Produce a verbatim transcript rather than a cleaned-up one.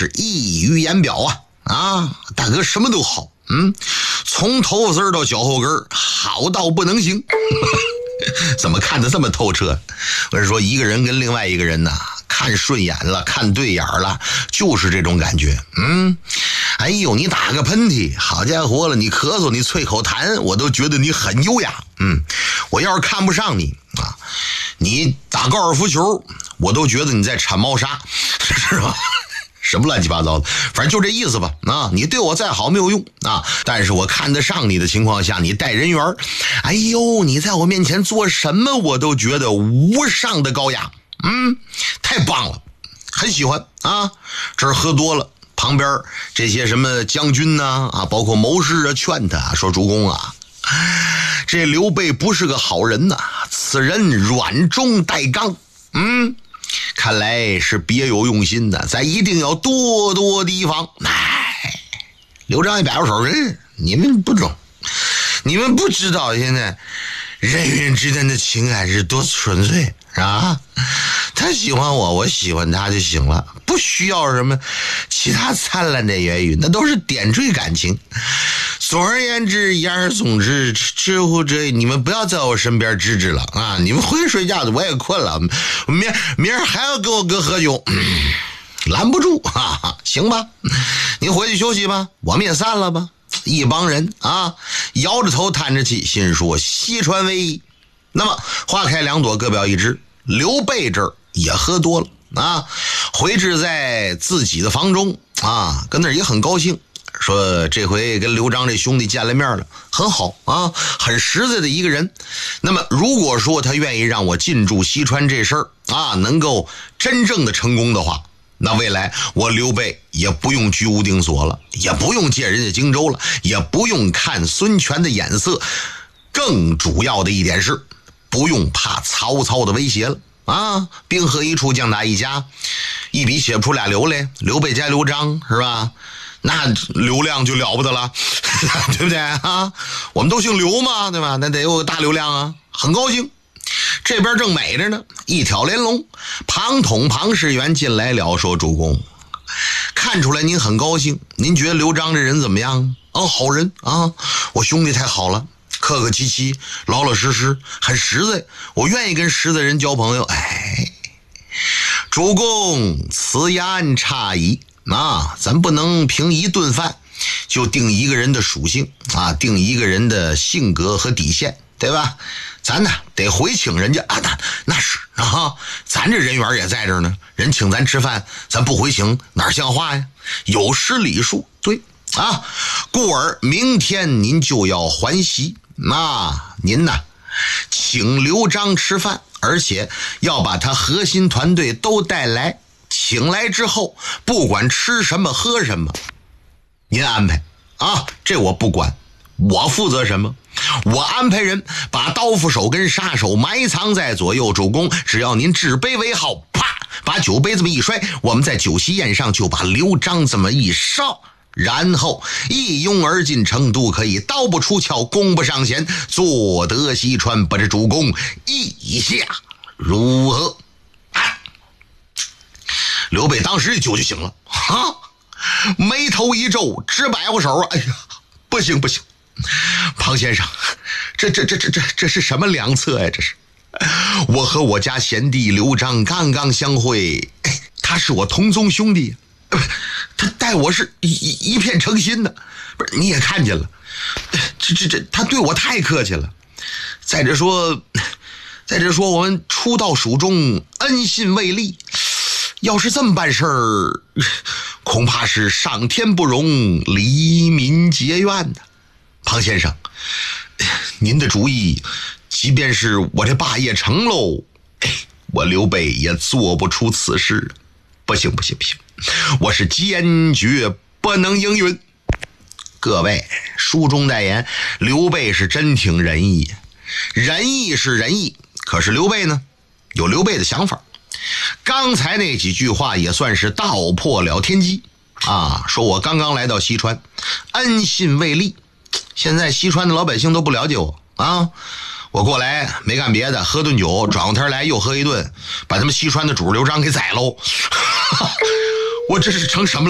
是溢于言表啊啊！大哥什么都好，嗯，从头丝到脚后跟好到不能行。怎么看得这么透彻？我是说，一个人跟另外一个人呐、啊，看顺眼了，看对眼了，就是这种感觉。嗯，哎呦，你打个喷嚏，好家伙了，你咳嗽，你啐口痰，我都觉得你很优雅。嗯，我要是看不上你啊，你打高尔夫球，我都觉得你在铲猫砂，是吧？什么乱七八糟的，反正就这意思吧。啊，你对我再好没有用啊，但是我看得上你的情况下，你带人缘，哎呦，你在我面前做什么我都觉得无上的高雅。嗯，太棒了，很喜欢啊。这儿喝多了，旁边这些什么将军呢啊，包括谋士啊，劝他说：“主公啊，这刘备不是个好人呐、啊，此人软中带刚。”嗯。看来是别有用心的，咱一定要多多提防。哎，刘璋一摆过手，人你们不懂，你们不知道现在人与人之间的情感是多纯粹啊！他喜欢我，我喜欢他就行了，不需要什么其他灿烂的言语，那都是点缀感情。总而言之，言而总之，之乎这你们不要在我身边吱吱了啊！你们回去睡觉的，我也困了，明明儿还要跟我哥喝酒，嗯、拦不住哈哈，行吧？你回去休息吧，我们也散了吧。一帮人啊，摇着头叹着气，心说西川为宜。那么花开两朵，各表一枝。刘备这儿也喝多了啊，回至在自己的房中啊，跟那儿也很高兴。说这回跟刘璋这兄弟见了面了，很好啊，很实在的一个人。那么如果说他愿意让我进驻西川这事儿啊，能够真正的成功的话，那未来我刘备也不用居无定所了，也不用借人家荆州了，也不用看孙权的眼色，更主要的一点是不用怕曹操的威胁了啊！兵合一处，将打一家，一笔写不出俩刘来，刘备加刘璋是吧？那流量就了不得了，对不对啊？我们都姓刘嘛，对吧？那得有个大流量啊，很高兴。这边正美着呢，一挑连龙，庞统庞士元进来了，说：“主公，看出来您很高兴，您觉得刘璋这人怎么样？哦，好人啊，我兄弟太好了，客客气气，老老实实，很实在，我愿意跟实在人交朋友。”哎，主公此言差矣。啊，咱不能凭一顿饭就定一个人的属性啊，定一个人的性格和底线，对吧？咱呢得回请人家啊，那那是啊，咱这人缘也在这儿呢，人请咱吃饭，咱不回请哪像话呀？有失礼数，对啊，故而明天您就要还席，那您呢请刘璋吃饭，而且要把他核心团队都带来。请来之后，不管吃什么喝什么，您安排啊，这我不管，我负责什么？我安排人把刀斧手跟杀手埋藏在左右，主公只要您置杯为号，啪，把酒杯这么一摔，我们在酒席宴上就把刘璋这么一烧，然后一拥而进成都，可以刀不出鞘，弓不上弦，坐得西川。不知主公意下如何？刘备当时酒就醒了啊，眉头一皱，直摆过手啊！哎呀，不行不行，庞先生，这这这这这这是什么良策呀？这是我和我家贤弟刘璋刚刚相会，哎，他是我同宗兄弟，他待我是一一片诚心的，不是你也看见了，这这这他对我太客气了。再者说，再者说我们初到蜀中，恩信未立。要是这么办事儿，恐怕是上天不容，黎民结怨的。庞先生，您的主意，即便是我这霸业成喽，我刘备也做不出此事。不行不行不行，我是坚决不能应允。各位，书中代言，刘备是真挺仁义，仁义是仁义，可是刘备呢，有刘备的想法。刚才那几句话也算是道破了天机啊！说我刚刚来到西川，恩信未立，现在西川的老百姓都不了解我啊！我过来没干别的，喝顿酒，转过天来又喝一顿，把他们西川的主刘璋给宰喽！我这是成什么了？